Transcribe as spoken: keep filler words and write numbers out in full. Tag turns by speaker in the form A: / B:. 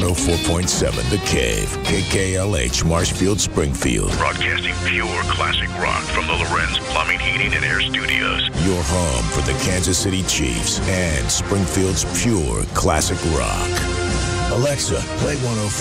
A: oh four point seven The Cave, K K L H, Marshfield, Springfield.
B: Broadcasting pure classic rock from the Lorenz Plumbing, Heating, and Air Studios.
A: Your home for the Kansas City Chiefs and Springfield's pure classic rock. Alexa, play one oh four.